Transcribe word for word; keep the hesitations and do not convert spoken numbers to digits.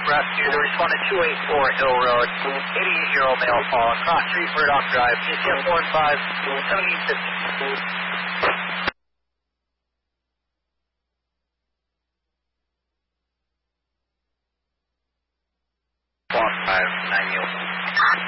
rescue to respond to two eighty-four Hill Road, eighty-eight-year-old male fallen, cross street, Murdoch Drive, T C M four one five, seventeen fifty. Walk five, nine yield.